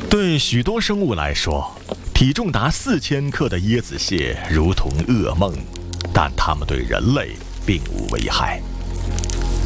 对许多生物来说，体重达4000克的椰子蟹如同噩梦，但它们对人类并无危害。